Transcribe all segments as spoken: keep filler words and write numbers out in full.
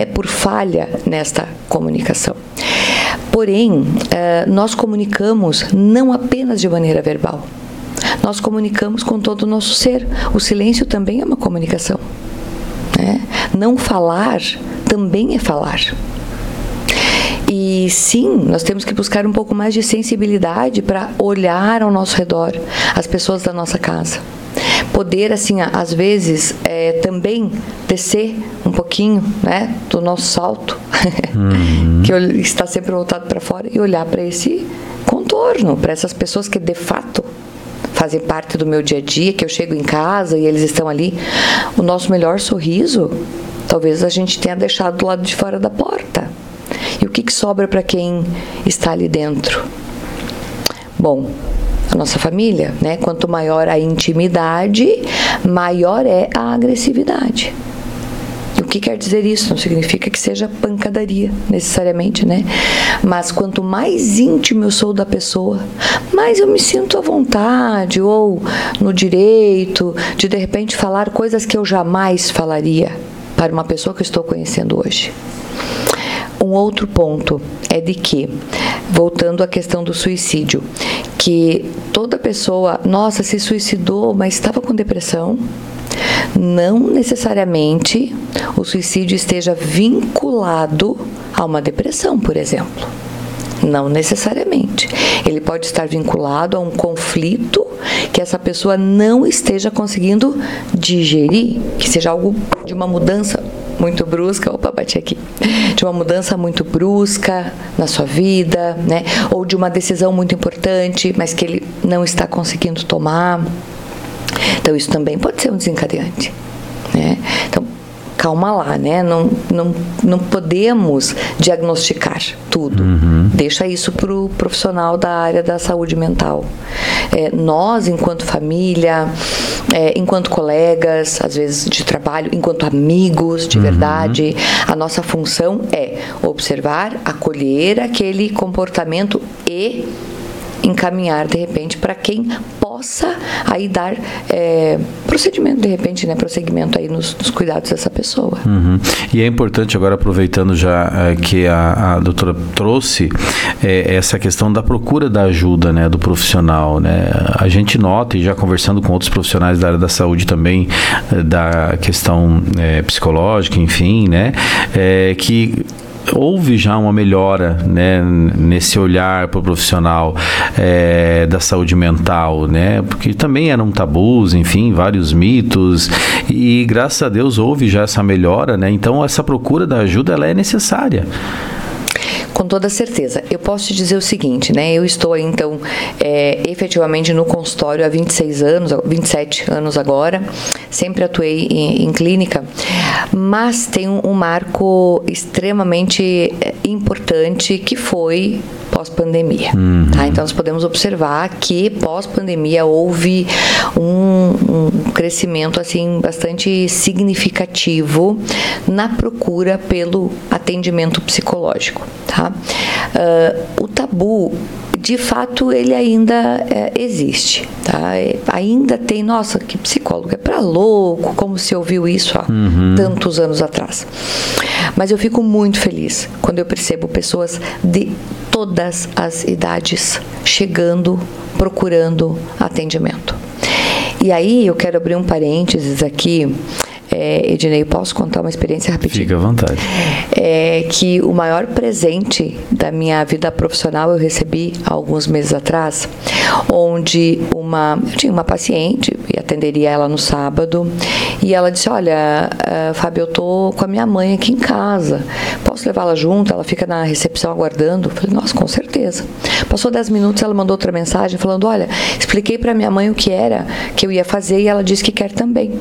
né, por falha nesta comunicação. Porém, nós comunicamos não apenas de maneira verbal. Nós comunicamos com todo o nosso ser. O silêncio também é uma comunicação, né? Não falar também é falar. E sim, nós temos que buscar um pouco mais de sensibilidade para olhar ao nosso redor, as pessoas da nossa casa. Poder, assim, às vezes, é, também descer um pouquinho, né, do nosso salto, uhum. que está sempre voltado para fora, e olhar para esse contorno, para essas pessoas que de fato fazem parte do meu dia a dia, que eu chego em casa e eles estão ali. O nosso melhor sorriso, talvez a gente tenha deixado do lado de fora da porta. E o que, que sobra para quem está ali dentro? Bom, a nossa família, né? Quanto maior a intimidade, maior é a agressividade. O que quer dizer isso? Não significa que seja pancadaria, necessariamente, né? Mas quanto mais íntimo eu sou da pessoa, mais eu me sinto à vontade ou no direito de, de repente, falar coisas que eu jamais falaria para uma pessoa que eu estou conhecendo hoje. Um outro ponto é de que, voltando à questão do suicídio, que toda pessoa, nossa, se suicidou, mas estava com depressão, não necessariamente o suicídio esteja vinculado a uma depressão, por exemplo. Não necessariamente. Ele pode estar vinculado a um conflito que essa pessoa não esteja conseguindo digerir, que seja algo de uma mudança muito brusca, opa, bati aqui, de uma mudança muito brusca na sua vida, né? Ou de uma decisão muito importante, mas que ele não está conseguindo tomar. Então, isso também pode ser um desencadeante, né? Então, calma lá, né? Não, não, não podemos diagnosticar tudo. Uhum. Deixa isso para o profissional da área da saúde mental. É, nós, enquanto família, é, enquanto colegas, às vezes de trabalho, enquanto amigos de uhum. verdade, a nossa função é observar, acolher aquele comportamento e encaminhar, de repente, para quem possa aí dar é, procedimento, de repente, né, prosseguimento aí nos, nos cuidados dessa pessoa. Uhum. E é importante, agora aproveitando já é, que a, a doutora trouxe é, essa questão da procura da ajuda, né, do profissional, né? A gente nota, e já conversando com outros profissionais da área da saúde também, é, da questão é, psicológica, enfim, né, é, que houve já uma melhora, né, nesse olhar para o profissional é, da saúde mental, né, porque também eram tabus, enfim, vários mitos, e graças a Deus houve já essa melhora, né, então essa procura da ajuda, ela é necessária. Com toda certeza. Eu posso te dizer o seguinte, né? Eu estou aí, então, é, efetivamente no consultório há vinte e seis anos, vinte e sete anos agora. Sempre atuei em, em clínica, mas tem um, um marco extremamente importante que foi pós-pandemia. Uhum. Tá? Então, nós podemos observar que pós-pandemia houve um, um crescimento assim, bastante significativo na procura pelo atendimento psicológico. Tá? Uh, o tabu, de fato, ele ainda é, existe. Tá? É, ainda tem, nossa, que psicólogo é pra louco, como se ouviu isso há uhum. tantos anos atrás. Mas eu fico muito feliz quando eu percebo pessoas de todas as idades chegando, procurando atendimento. E aí eu quero abrir um parênteses aqui. É, Ednei, posso contar uma experiência rapidinho? Fica à vontade. É que o maior presente da minha vida profissional eu recebi há alguns meses atrás, onde uma, eu tinha uma paciente, e atenderia ela no sábado, e ela disse, olha, uh, Fábio, eu tô com a minha mãe aqui em casa, posso levá-la junto? Ela fica na recepção aguardando. Eu falei, nossa, com certeza. Passou dez minutos, ela mandou outra mensagem falando, olha, expliquei para minha mãe o que era, que eu ia fazer, e ela disse que quer também.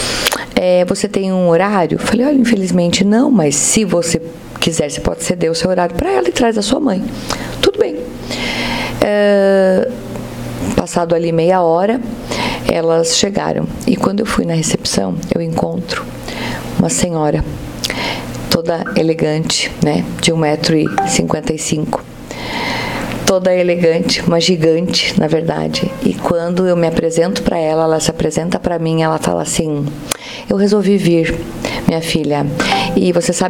É, você tem um horário? Eu falei, olha, infelizmente não, mas se você quiser, você pode ceder o seu horário para ela e traz a sua mãe. Tudo bem. É, passado ali meia hora, elas chegaram. E quando eu fui na recepção, eu encontro uma senhora toda elegante, né, de um metro e cinquenta e cinco. Toda elegante, uma gigante, na verdade. E quando eu me apresento para ela, ela se apresenta para mim, ela fala assim, eu resolvi vir, minha filha, e você sabe